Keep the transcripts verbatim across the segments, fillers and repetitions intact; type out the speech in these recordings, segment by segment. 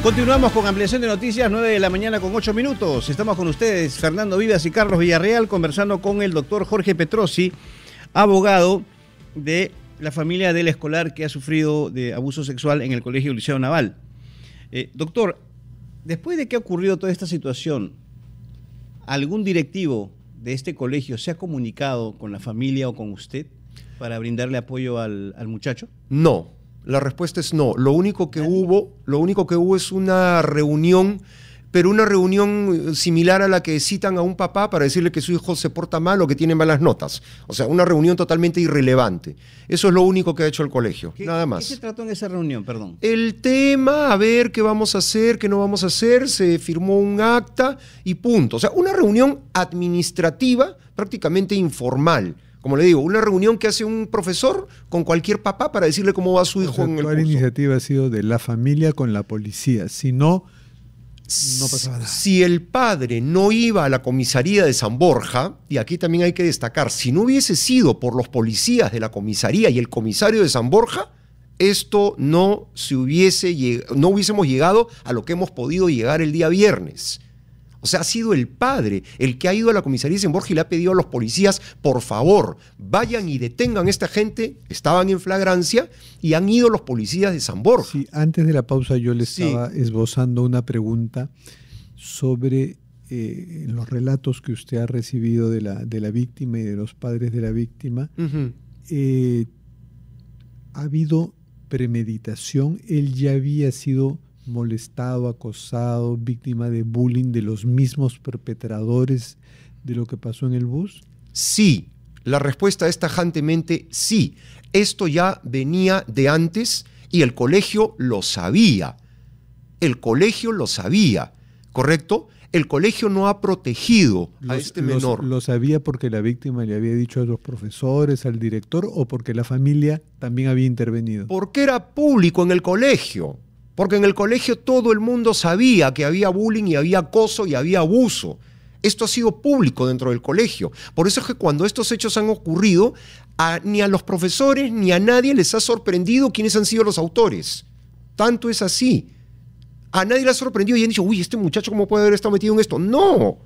Continuamos con ampliación de noticias, nueve de la mañana con ocho minutos. Estamos con ustedes, Fernando Vivas y Carlos Villarreal, conversando con el doctor Jorge Petrosi, abogado de la familia del escolar que ha sufrido de abuso sexual en el Colegio Liceo Naval. Eh, doctor, después de que ha ocurrido toda esta situación, ¿algún directivo de este colegio se ha comunicado con la familia o con usted para brindarle apoyo al, al muchacho? No. La respuesta es no. Lo único que hubo, lo único que hubo es una reunión, pero una reunión similar a la que citan a un papá para decirle que su hijo se porta mal o que tiene malas notas. O sea, una reunión totalmente irrelevante. Eso es lo único que ha hecho el colegio, ¿Qué, nada más. ¿Qué se trató en esa reunión, perdón? El tema, a ver qué vamos a hacer, qué no vamos a hacer, se firmó un acta y punto. O sea, una reunión administrativa prácticamente informal. Como le digo, una reunión que hace un profesor con cualquier papá para decirle cómo va su hijo, o sea, en el curso. La iniciativa ha sido de la familia con la policía, si no, no pasaba nada. Si el padre no iba a la comisaría de San Borja, y aquí también hay que destacar, si no hubiese sido por los policías de la comisaría y el comisario de San Borja, esto no se hubiese, no hubiésemos llegado a lo que hemos podido llegar el día viernes. O sea, ha sido el padre el que ha ido a la comisaría de San Borja y le ha pedido a los policías, por favor, vayan y detengan a esta gente. Estaban en flagrancia y han ido los policías de San Borja. Sí, antes de la pausa yo le estaba sí. esbozando una pregunta sobre eh, los relatos que usted ha recibido de la, de la víctima y de los padres de la víctima. Uh-huh. eh, ¿Ha habido premeditación? ¿Él ya había sido molestado, acosado, víctima de bullying de los mismos perpetradores de lo que pasó en el bus? Sí, la respuesta es tajantemente sí. Esto ya venía de antes y el colegio lo sabía. El colegio lo sabía, ¿correcto? El colegio no ha protegido los, a este menor. Los, ¿Lo sabía porque la víctima le había dicho a los profesores, al director, o porque la familia también había intervenido? Porque era público en el colegio. Porque en el colegio todo el mundo sabía que había bullying y había acoso y había abuso. Esto ha sido público dentro del colegio. Por eso es que cuando estos hechos han ocurrido, a, ni a los profesores ni a nadie les ha sorprendido quiénes han sido los autores. Tanto es así. A nadie le ha sorprendido y han dicho, uy, este muchacho cómo puede haber estado metido en esto. No,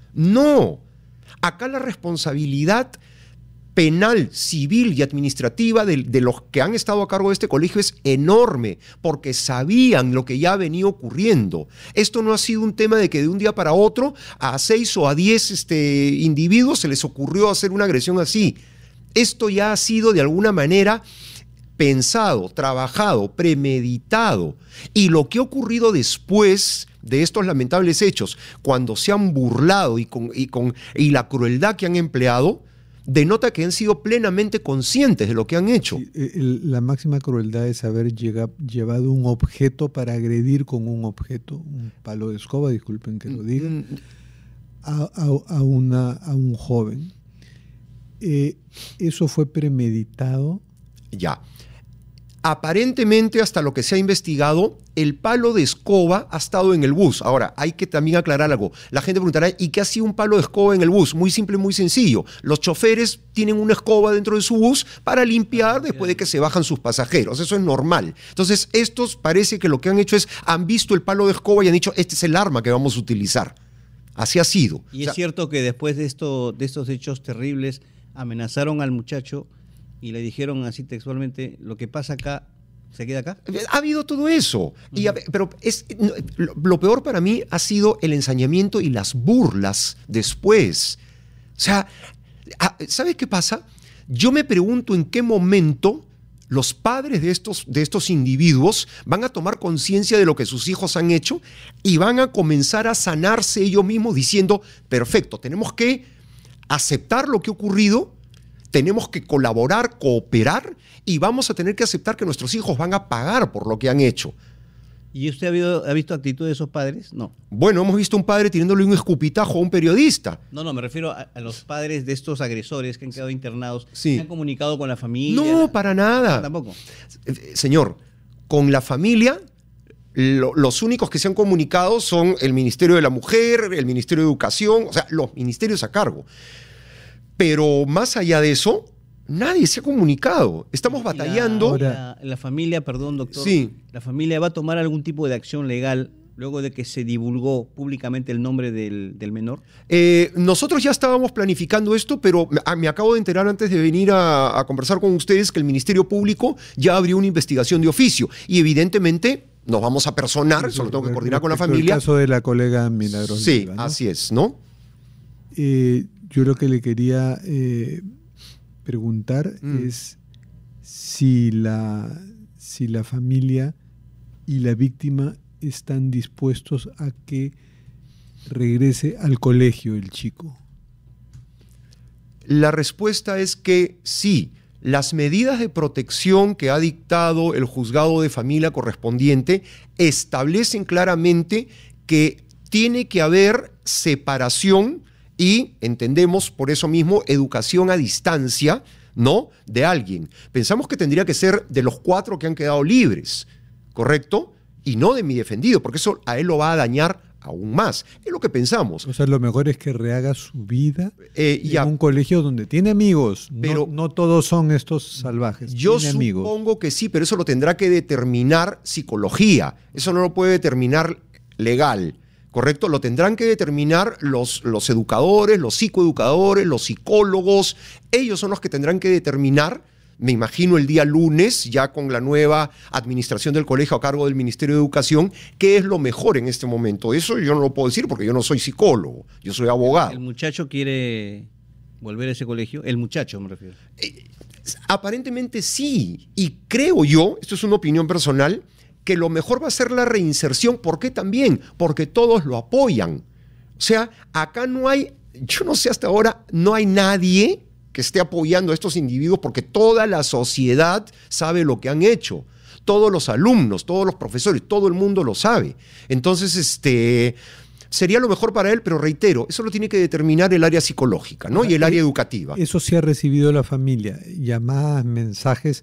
no. Acá la responsabilidad penal, civil y administrativa de, de los que han estado a cargo de este colegio es enorme, porque sabían lo que ya venía ocurriendo. Esto no ha sido un tema de que de un día para otro a seis o a diez este, individuos se les ocurrió hacer una agresión así. Esto ya ha sido de alguna manera pensado, trabajado, premeditado. Y lo que ha ocurrido después de estos lamentables hechos, cuando se han burlado y, con, y, con, y la crueldad que han empleado, denota que han sido plenamente conscientes de lo que han hecho. Sí, el, la máxima crueldad es haber llega, llevado un objeto para agredir con un objeto, un palo de escoba, disculpen que lo diga, a, a, a, una, a un joven. Eh, ¿Eso fue premeditado? Ya. Aparentemente, hasta lo que se ha investigado, el palo de escoba ha estado en el bus. Ahora, hay que también aclarar algo. La gente preguntará, ¿y qué hacía un palo de escoba en el bus? Muy simple, muy sencillo. Los choferes tienen una escoba dentro de su bus para limpiar después de que se bajan sus pasajeros. Eso es normal. Entonces, estos parece que lo que han hecho es, han visto el palo de escoba y han dicho, este es el arma que vamos a utilizar. Así ha sido. Y o sea, es cierto que después de, esto, de estos hechos terribles, amenazaron al muchacho y le dijeron así textualmente, lo que pasa acá, ¿se queda acá? Ha habido todo eso. Uh-huh. y, pero es, lo, lo peor para mí ha sido el ensañamiento y las burlas después. O sea, ¿sabes qué pasa? Yo me pregunto en qué momento los padres de estos, de estos individuos van a tomar conciencia de lo que sus hijos han hecho y van a comenzar a sanarse ellos mismos diciendo, perfecto, tenemos que aceptar lo que ha ocurrido, tenemos que colaborar, cooperar y vamos a tener que aceptar que nuestros hijos van a pagar por lo que han hecho. ¿Y usted ha, habido, ha visto actitud de esos padres? No. Bueno, hemos visto un padre tirándole un escupitajo a un periodista. No, no, me refiero a, a los padres de estos agresores que han quedado internados. Sí. ¿Se han comunicado con la familia? No, para nada. Tampoco. Señor, con la familia, lo, los únicos que se han comunicado son el Ministerio de la Mujer, el Ministerio de Educación, o sea, los ministerios a cargo. Pero más allá de eso, Nadie se ha comunicado. Estamos batallando. La, la, la familia, perdón, doctor. Sí. ¿La familia va a tomar algún tipo de acción legal luego de que se divulgó públicamente el nombre del, del menor? Eh, nosotros ya estábamos planificando esto, pero me, me acabo de enterar antes de venir a, a conversar con ustedes que el Ministerio Público ya abrió una investigación de oficio. Y evidentemente nos vamos a personar, solo tengo que coordinar con la familia. El caso de la colega Milagros. Sí, Leiva, ¿no? así es, ¿no? Eh, yo lo que le quería eh, preguntar mm. es si la, si la familia y la víctima están dispuestos a que regrese al colegio el chico. La respuesta es que sí. Las medidas de protección que ha dictado el juzgado de familia correspondiente establecen claramente que tiene que haber separación y, entendemos por eso mismo, educación a distancia, ¿no?, de alguien. Pensamos que tendría que ser de los cuatro que han quedado libres, ¿correcto? Y no de mi defendido, porque eso a él lo va a dañar aún más. Es lo que pensamos. O sea, lo mejor es que rehaga su vida eh, en ya, un colegio donde tiene amigos. Pero no, no todos son estos salvajes. Yo tiene supongo amigos. que sí, pero eso lo tendrá que determinar psicología. Eso no lo puede determinar legal, ¿correcto? Lo tendrán que determinar los, los educadores, los psicoeducadores, los psicólogos. Ellos son los que tendrán que determinar, me imagino el día lunes, ya con la nueva administración del colegio a cargo del Ministerio de Educación, qué es lo mejor en este momento. Eso yo no lo puedo decir porque yo no soy psicólogo, yo soy abogado. ¿El muchacho quiere volver a ese colegio? El muchacho, me refiero. Eh, aparentemente sí, y creo yo, esto es una opinión personal, que lo mejor va a ser la reinserción. ¿Por qué también? Porque todos lo apoyan. O sea, acá no hay, yo no sé hasta ahora, no hay nadie que esté apoyando a estos individuos porque toda la sociedad sabe lo que han hecho. Todos los alumnos, todos los profesores, todo el mundo lo sabe. Entonces, este, sería lo mejor para él, pero reitero, eso lo tiene que determinar el área psicológica, ¿no? Y el área educativa. Eso sí ha recibido la familia, llamadas, mensajes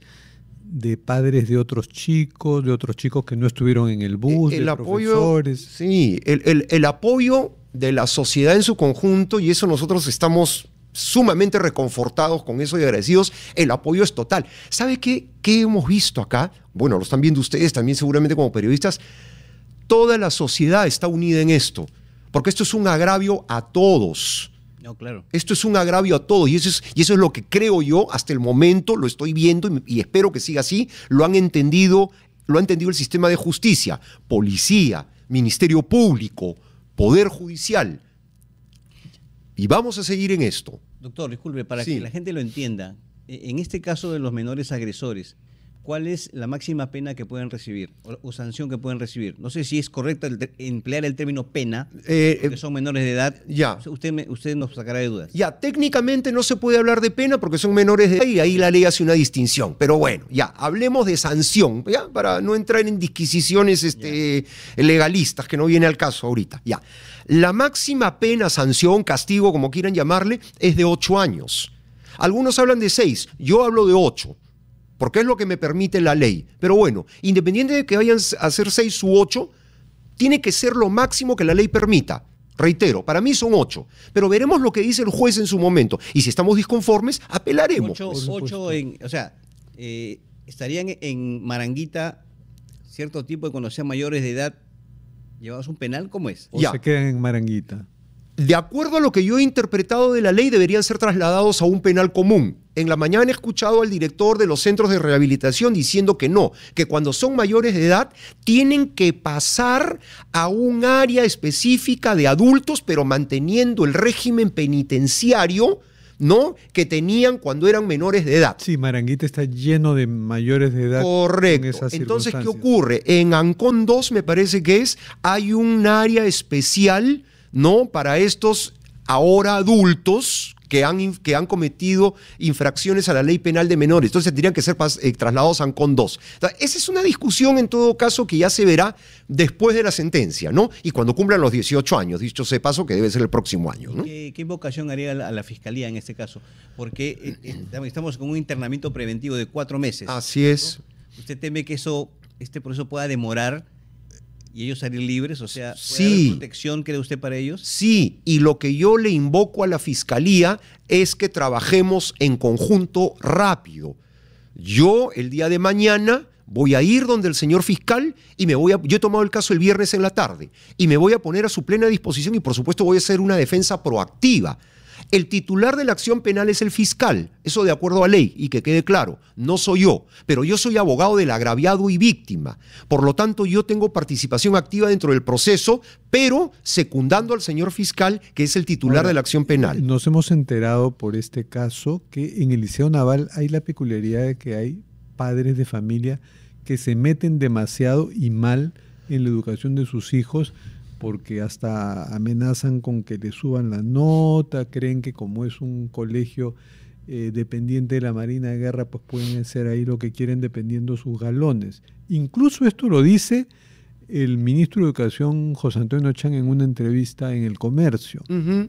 de padres de otros chicos, de otros chicos que no estuvieron en el bus, el de apoyo, profesores. Sí, el, el, el apoyo de la sociedad en su conjunto, y eso nosotros estamos sumamente reconfortados con eso y agradecidos, el apoyo es total. ¿Sabe qué, qué hemos visto acá? Bueno, lo están viendo ustedes también seguramente como periodistas. Toda la sociedad está unida en esto, porque esto es un agravio a todos. No, claro. Esto es un agravio a todos y eso es, y eso es lo que creo yo hasta el momento, lo estoy viendo y, y espero que siga así, lo han entendido, lo ha entendido el sistema de justicia, policía, Ministerio Público, Poder Judicial. Y vamos a seguir en esto. Doctor, disculpe, para Sí. que la gente lo entienda, en este caso de los menores agresores, ¿cuál es la máxima pena que pueden recibir o, o sanción que pueden recibir? No sé si es correcto el, emplear el término pena, Eh, porque son menores de edad. Ya. Usted, me, usted nos sacará de dudas. Ya, técnicamente no se puede hablar de pena porque son menores de edad y ahí la ley hace una distinción. Pero bueno, ya, hablemos de sanción, ya, para no entrar en disquisiciones este, legalistas, que no viene al caso ahorita. Ya, la máxima pena, sanción, castigo, como quieran llamarle, es de ocho años. Algunos hablan de seis, yo hablo de ocho. Porque es lo que me permite la ley. Pero bueno, independiente de que vayan a ser seis u ocho, tiene que ser lo máximo que la ley permita. Reitero, para mí son ocho. Pero veremos lo que dice el juez en su momento. Y si estamos disconformes, apelaremos. Ocho, pues. ocho en, o sea, eh, estarían en Maranguita cierto tipo de cuando sean mayores de edad llevados un penal, ¿cómo es? O Ya. se quedan en Maranguita. De acuerdo a lo que yo he interpretado de la ley, deberían ser trasladados a un penal común. En la mañana he escuchado al director de los centros de rehabilitación diciendo que no, que cuando son mayores de edad tienen que pasar a un área específica de adultos, pero manteniendo el régimen penitenciario, ¿no?, que tenían cuando eran menores de edad. Sí, Maranguita está lleno de mayores de edad. Correcto. En esas Entonces, ¿qué circunstancias. ocurre? En Ancón dos, me parece que es, hay un área especial, ¿no?, para estos ahora adultos que han, que han cometido infracciones a la ley penal de menores. Entonces tendrían que ser pas, eh, trasladados a Ancón dos. Entonces, esa es una discusión en todo caso que ya se verá después de la sentencia, ¿no? Y cuando cumplan los dieciocho años, dicho sea de paso, que debe ser el próximo año, ¿no? ¿Qué, qué invocación haría la, a la Fiscalía en este caso? Porque eh, eh, estamos con un internamiento preventivo de cuatro meses. Así es. ¿No? ¿Usted teme que eso, este proceso pueda demorar y ellos salir libres, o sea, ¿puede sí. haber protección, cree usted, para ellos? Sí, y lo que yo le invoco a la Fiscalía es que trabajemos en conjunto rápido. Yo, el día de mañana, voy a ir donde el señor fiscal y me voy a... Yo he tomado el caso el viernes en la tarde y me voy a poner a su plena disposición y, por supuesto, voy a hacer una defensa proactiva. El titular de la acción penal es el fiscal, eso de acuerdo a ley, y que quede claro, no soy yo, pero yo soy abogado del agraviado y víctima. Por lo tanto, yo tengo participación activa dentro del proceso, pero secundando al señor fiscal, que es el titular Ahora, de la acción penal. Nos hemos enterado por este caso que en el Liceo Naval hay la peculiaridad de que hay padres de familia que se meten demasiado y mal en la educación de sus hijos, porque hasta amenazan con que le suban la nota, creen que como es un colegio eh, dependiente de la Marina de Guerra, pues pueden hacer ahí lo que quieren dependiendo sus galones. Incluso esto lo dice el ministro de Educación, José Antonio Chan, en una entrevista en El Comercio, uh-huh.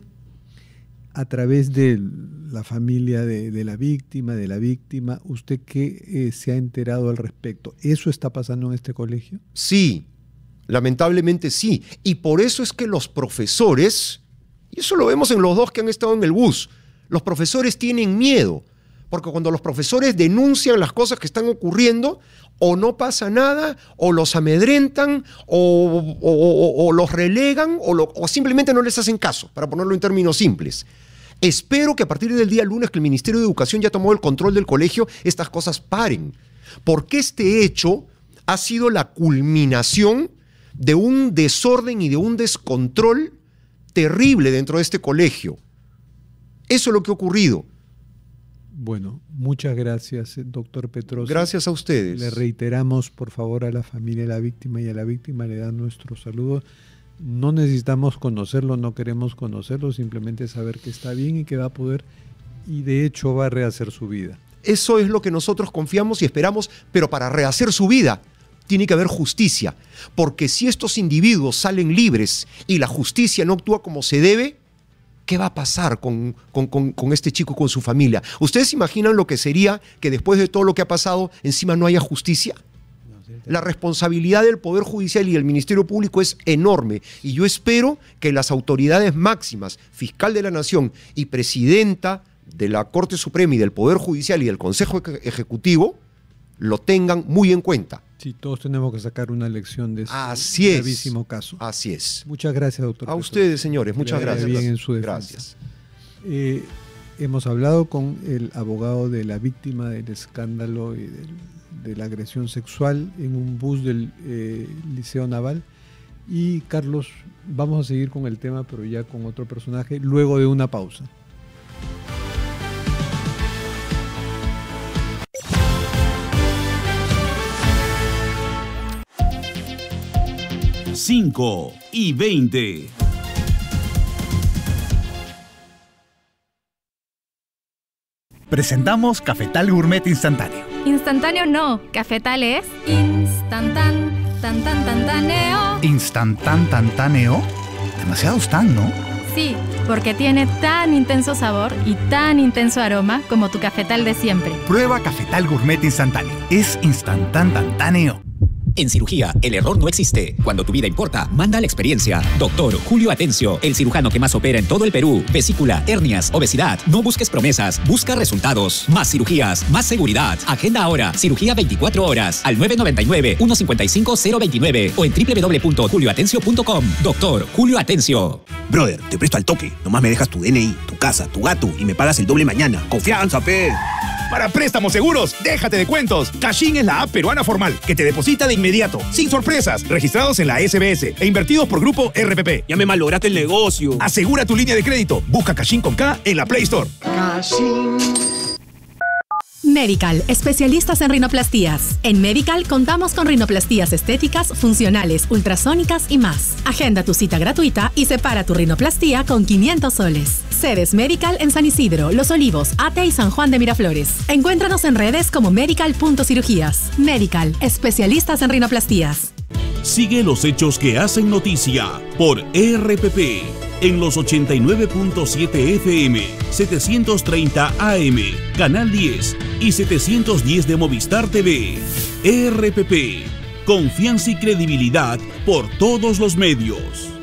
a través de la familia de, de la víctima, de la víctima. ¿Usted qué eh, se ha enterado al respecto? ¿Eso está pasando en este colegio? Sí. Lamentablemente sí, y por eso es que los profesores, y eso lo vemos en los dos que han estado en el bus, los profesores tienen miedo, porque cuando los profesores denuncian las cosas que están ocurriendo, o no pasa nada, o los amedrentan, o, o, o, o los relegan, o, lo, o simplemente no les hacen caso, para ponerlo en términos simples. Espero que a partir del día lunes que el Ministerio de Educación ya tomó el control del colegio, estas cosas paren, porque este hecho ha sido la culminación de un desorden y de un descontrol terrible dentro de este colegio. Eso es lo que ha ocurrido. Bueno, muchas gracias, doctor Petrossi. Gracias a ustedes. Le reiteramos, por favor, a la familia de la víctima y a la víctima le dan nuestro saludo. No necesitamos conocerlo, no queremos conocerlo, simplemente saber que está bien y que va a poder, y de hecho va a rehacer su vida. Eso es lo que nosotros confiamos y esperamos, pero para rehacer su vida tiene que haber justicia, porque si estos individuos salen libres y la justicia no actúa como se debe, ¿qué va a pasar con, con, con, con este chico y con su familia? ¿Ustedes se imaginan lo que sería que después de todo lo que ha pasado, encima no haya justicia? La responsabilidad del Poder Judicial y del Ministerio Público es enorme, y yo espero que las autoridades máximas, fiscal de la Nación y presidenta de la Corte Suprema y del Poder Judicial y del Consejo Ejecutivo, lo tengan muy en cuenta. Sí, todos tenemos que sacar una lección de este gravísimo caso. Así es. Muchas gracias, doctor. A ustedes, señores, muchas gracias. Bien en su defensa. Gracias. Eh, hemos hablado con el abogado de la víctima del escándalo y del, de la agresión sexual en un bus del eh, Liceo Naval. Y Carlos, vamos a seguir con el tema, pero ya con otro personaje, luego de una pausa. cinco y veinte. Presentamos Cafetal Gourmet Instantáneo. Instantáneo no, Cafetal es instantán, tan tan tantáneo. ¿Instantán tantáneo? Demasiados tan, ¿no? Sí, porque tiene tan intenso sabor y tan intenso aroma como tu cafetal de siempre. Prueba Cafetal Gourmet Instantáneo. Es instantán tantáneo. En cirugía, el error no existe. Cuando tu vida importa, manda la experiencia. Doctor Julio Atencio, el cirujano que más opera en todo el Perú. Vesícula, hernias, obesidad. No busques promesas, busca resultados. Más cirugías, más seguridad. Agenda ahora, cirugía veinticuatro horas, al nueve nueve nueve, uno cinco cinco, cero dos nueve o en doble u doble u doble u punto julio atencio punto com. Doctor Julio Atencio. Brother, te presto al toque. Nomás me dejas tu D N I, tu casa, tu gato y me pagas el doble mañana. ¡Confianza, pe! Para préstamos seguros, déjate de cuentos. Cachín es la app peruana formal que te deposita de inmediato, sin sorpresas, registrados en la S B S e invertidos por Grupo R P P. Ya me malograste el negocio. Asegura tu línea de crédito. Busca Cachín con K en la Play Store. Cachín. Medical, especialistas en rinoplastías. En Medical contamos con rinoplastías estéticas, funcionales, ultrasónicas y más. Agenda tu cita gratuita y separa tu rinoplastía con quinientos soles. Sedes Medical en San Isidro, Los Olivos, Ate y San Juan de Miraflores. Encuéntranos en redes como medical punto cirugías. Medical, especialistas en rinoplastías. Sigue los hechos que hacen noticia por R P P en los ochenta y nueve punto siete F M, setecientos treinta A M, Canal diez y setecientos diez de Movistar T V. R P P, Confianza y credibilidad por todos los medios.